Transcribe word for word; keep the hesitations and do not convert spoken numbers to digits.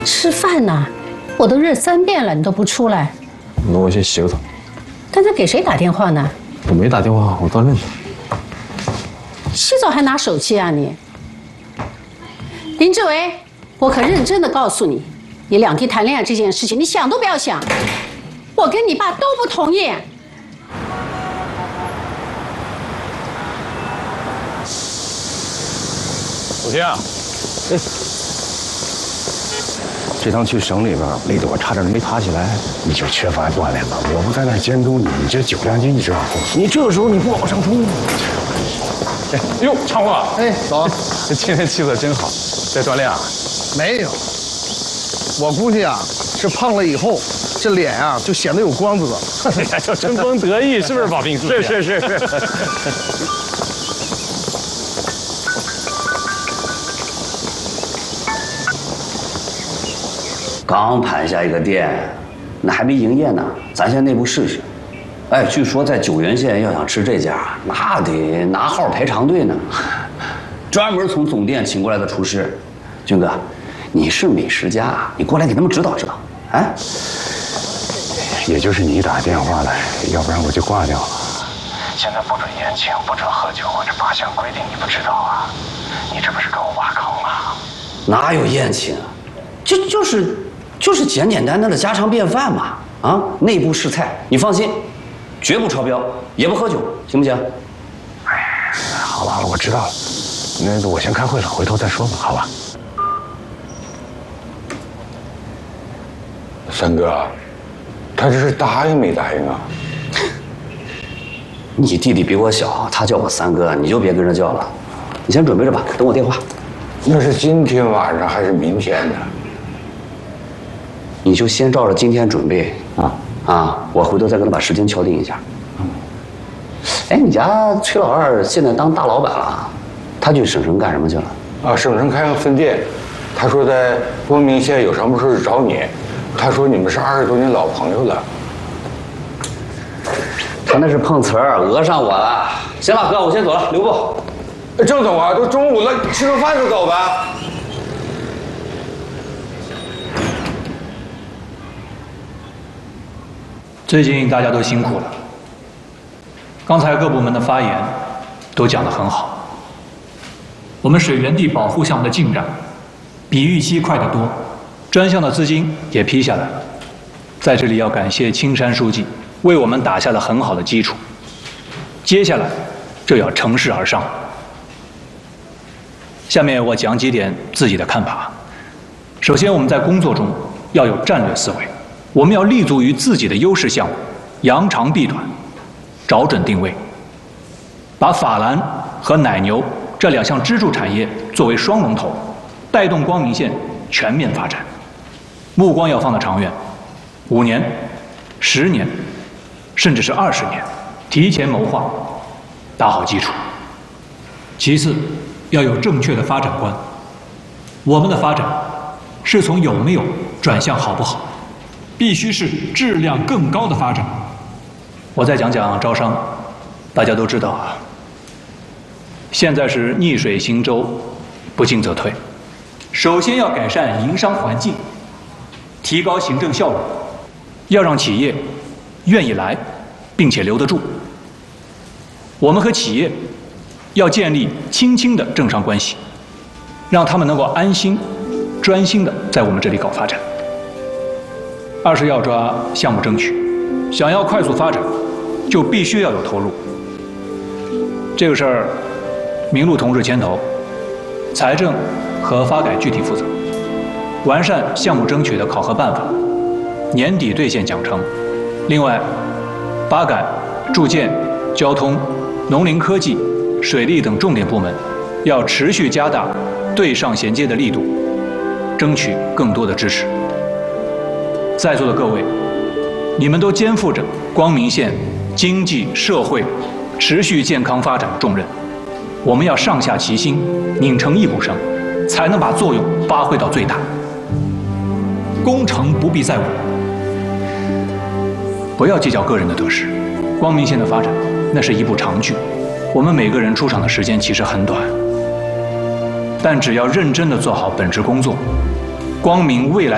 吃饭呢？我都热三遍了，你都不出来。 那我先洗个澡。 刚才给谁打电话呢？ 我没打电话，我锻炼呢。 洗澡还拿手机啊你？林志伟，我可认真的告诉你，你两地谈恋爱这件事情，你想都不要想。我跟你爸都不同意。 楚天啊，哎，这趟去省里边，累得我差点没爬起来。 你就缺乏锻炼吧，我不在那儿监督你，你这酒量就一直往后。 你这个时候你不往上冲？哎呦，昌华， 哎，走， 今天气色真好，在锻炼啊？ 没有，我估计啊，是胖了以后，这脸啊就显得有光泽。 哎呀，就春风得意，是不是，宝兵？是是是是。 刚盘下一个店，那还没营业呢，咱先内部试试。哎，据说在九原县要想吃这家，那得拿号排长队呢。专门从总店请过来的厨师，军哥，你是美食家，你过来给他们指导指导。哎， 也就是你打电话来，要不然我就挂掉了。现在不准宴请，不准喝酒，这八项规定你不知道啊？你这不是给我挖坑吗？ 哪有宴请啊？就就是。就是简简单单的家常便饭嘛，啊，内部试菜，你放心，绝不超标，也不喝酒，行不行？ 哎，好了好了，我知道了，那我先开会了，回头再说吧，好吧？ 三哥，他这是答应没答应啊？ 你弟弟比我小，他叫我三哥，你就别跟着叫了。你先准备着吧，等我电话。 那是今天晚上还是明天呢？ 你就先照着今天准备啊啊！我回头再跟他把时间敲定一下。嗯。哎，你家崔老二现在当大老板了，他去省城干什么去了？ 啊，省城开个分店，他说在光明县有什么事找你。他说你们是二十多年老朋友了。 他那是碰瓷儿，讹上我了。行了，哥，我先走了，留步。 郑总啊，都中午了，吃个饭就走吧。 最近大家都辛苦了，刚才各部门的发言都讲得很好。我们水源地保护项目的进展比预期快得多，专项的资金也批下来了。在这里要感谢青山书记为我们打下了很好的基础，接下来就要乘势而上。下面我讲几点自己的看法。首先，我们在工作中要有战略思维。我们要立足于自己的优势项目，扬长避短，找准定位，把法兰和奶牛这两项支柱产业作为双龙头，带动光明县全面发展。目光要放得长远，五年、十年，甚至是二十年，提前谋划，打好基础。其次，要有正确的发展观。我们的发展是从有没有转向好不好。必须是质量更高的发展。我再讲讲招商，大家都知道啊，现在是逆水行舟，不进则退。首先要改善营商环境，提高行政效率，要让企业愿意来，并且留得住。我们和企业要建立亲亲的政商关系，让他们能够安心、专心的在我们这里搞发展。二是要抓项目争取，想要快速发展，就必须要有投入。这个事儿，明路同志牵头，财政和发改具体负责，完善项目争取的考核办法，年底兑现奖惩。另外，发改、住建、交通、农林科技、水利等重点部门，要持续加大对上衔接的力度，争取更多的支持。在座的各位，你们都肩负着光明县经济社会持续健康发展的重任，我们要上下齐心，拧成一股绳，才能把作用发挥到最大。功成不必在我，不要计较个人的得失。光明县的发展，那是一部长剧，我们每个人出场的时间其实很短，但只要认真地做好本职工作，光明未来